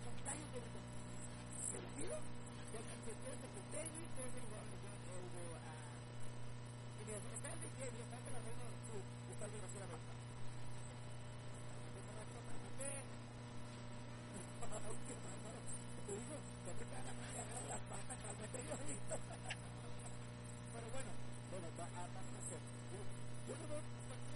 cumpleaños de sentido de que se pierde que David y me está el DJ, está que la reina del sur, está el de la venta. Te digo, que te cae la mano y agarra las patas, cálmate yo listo. Pero bueno, vamos a hacer. Yo no veo